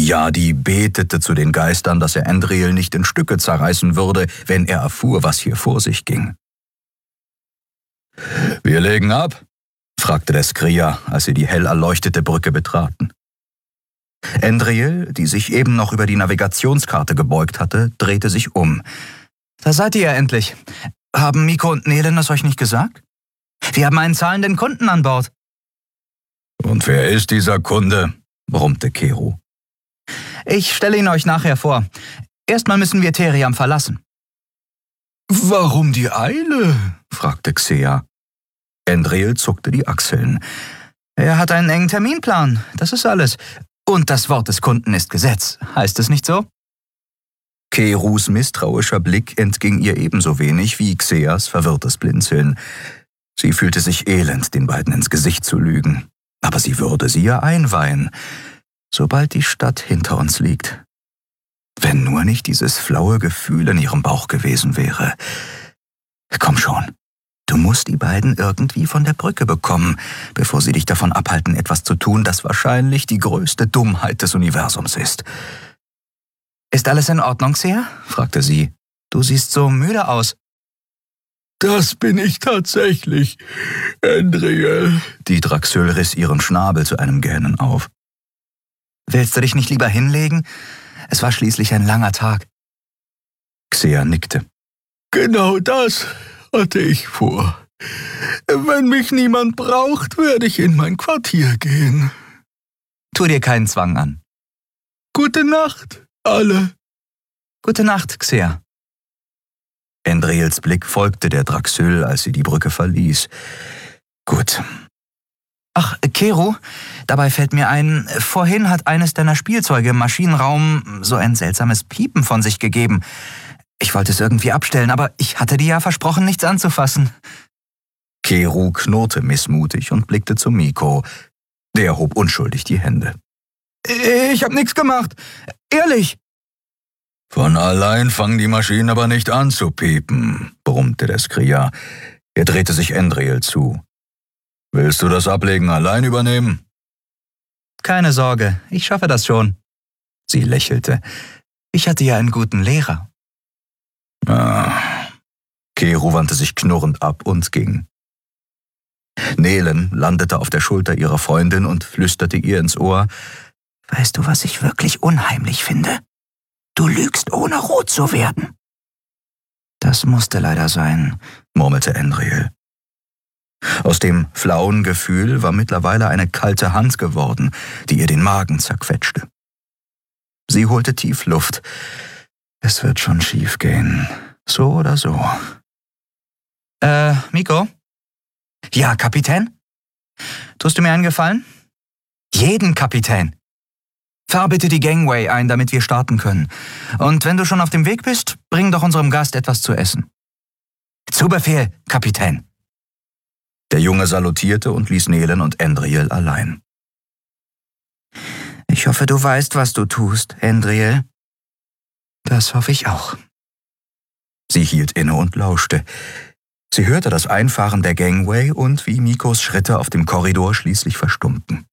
Yadi betete zu den Geistern, dass er Andriel nicht in Stücke zerreißen würde, wenn er erfuhr, was hier vor sich ging. »Wir legen ab?« fragte der Skria, als sie die hell erleuchtete Brücke betraten. Andriel, die sich eben noch über die Navigationskarte gebeugt hatte, drehte sich um. »Da seid ihr ja endlich. Haben Miko und Nelen es euch nicht gesagt? Wir haben einen zahlenden Kunden an Bord.« »Und wer ist dieser Kunde?« brummte Keru. »Ich stelle ihn euch nachher vor. Erstmal müssen wir Theriam verlassen.« »Warum die Eile?« fragte Xea. Andriel zuckte die Achseln. »Er hat einen engen Terminplan, das ist alles. Und das Wort des Kunden ist Gesetz, heißt es nicht so?« Kerus misstrauischer Blick entging ihr ebenso wenig wie Xeas verwirrtes Blinzeln. Sie fühlte sich elend, den beiden ins Gesicht zu lügen. Aber sie würde sie ja einweihen, sobald die Stadt hinter uns liegt. Wenn nur nicht dieses flaue Gefühl in ihrem Bauch gewesen wäre. Komm schon, du musst die beiden irgendwie von der Brücke bekommen, bevor sie dich davon abhalten, etwas zu tun, das wahrscheinlich die größte Dummheit des Universums ist. »Ist alles in Ordnung, Xea?« fragte sie. »Du siehst so müde aus.« »Das bin ich tatsächlich, Andriel.« Die Draxyl riss ihren Schnabel zu einem Gähnen auf. »Willst du dich nicht lieber hinlegen? Es war schließlich ein langer Tag.« Xea nickte. »Genau das hatte ich vor. Wenn mich niemand braucht, werde ich in mein Quartier gehen.« »Tu dir keinen Zwang an.« »Gute Nacht, alle.« »Gute Nacht, Xea.« Andriels Blick folgte der Draxyl, als sie die Brücke verließ. »Gut. Ach, Keru, dabei fällt mir ein, vorhin hat eines deiner Spielzeuge im Maschinenraum so ein seltsames Piepen von sich gegeben. Ich wollte es irgendwie abstellen, aber ich hatte dir ja versprochen, nichts anzufassen.« Keru knurrte missmutig und blickte zu Miko. Der hob unschuldig die Hände. »Ich hab nichts gemacht. Ehrlich.« »Von allein fangen die Maschinen aber nicht an zu piepen«, brummte der Skria. Er drehte sich Andriel zu. »Willst du das Ablegen allein übernehmen?« »Keine Sorge, ich schaffe das schon.« Sie lächelte. »Ich hatte ja einen guten Lehrer.« Keru wandte sich knurrend ab und ging. Nelen landete auf der Schulter ihrer Freundin und flüsterte ihr ins Ohr: »Weißt du, was ich wirklich unheimlich finde? Du lügst, ohne rot zu werden.« »Das musste leider sein«, murmelte Andriel. Aus dem flauen Gefühl war mittlerweile eine kalte Hand geworden, die ihr den Magen zerquetschte. Sie holte tief Luft. Es wird schon schief gehen, so oder so. Miko? Ja, Kapitän? Tust du mir einen Gefallen? Jeden, Kapitän. Fahr bitte die Gangway ein, damit wir starten können. Und wenn du schon auf dem Weg bist, bring doch unserem Gast etwas zu essen. Zu Befehl, Kapitän. Der Junge salutierte und ließ Nelen und Andriel allein. Ich hoffe, du weißt, was du tust, Andriel. Das hoffe ich auch. Sie hielt inne und lauschte. Sie hörte das Einfahren der Gangway und wie Mikos Schritte auf dem Korridor schließlich verstummten.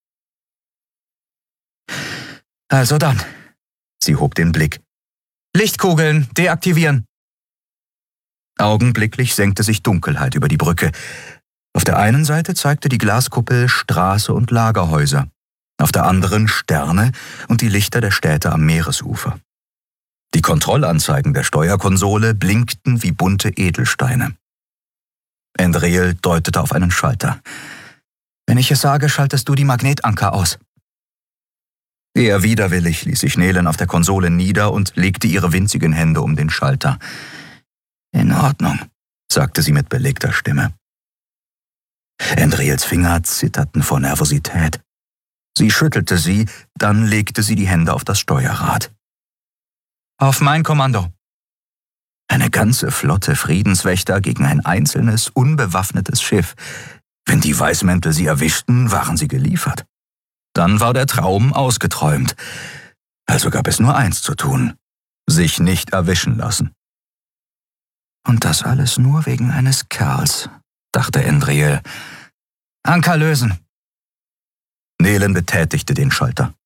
Also dann. Sie hob den Blick. Lichtkugeln deaktivieren. Augenblicklich senkte sich Dunkelheit über die Brücke. Auf der einen Seite zeigte die Glaskuppel Straße und Lagerhäuser, auf der anderen Sterne und die Lichter der Städte am Meeresufer. Die Kontrollanzeigen der Steuerkonsole blinkten wie bunte Edelsteine. Andriel deutete auf einen Schalter. Wenn ich es sage, schaltest du die Magnetanker aus. Eher widerwillig ließ sich Nelen auf der Konsole nieder und legte ihre winzigen Hände um den Schalter. In Ordnung, sagte sie mit belegter Stimme. Andriels Finger zitterten vor Nervosität. Sie schüttelte sie, dann legte sie die Hände auf das Steuerrad. Auf mein Kommando. Eine ganze Flotte Friedenswächter gegen ein einzelnes, unbewaffnetes Schiff. Wenn die Weißmäntel sie erwischten, waren sie geliefert. Dann war der Traum ausgeträumt. Also gab es nur eins zu tun: sich nicht erwischen lassen. Und das alles nur wegen eines Kerls, dachte Andriel. Anker lösen. Nelen betätigte den Schalter.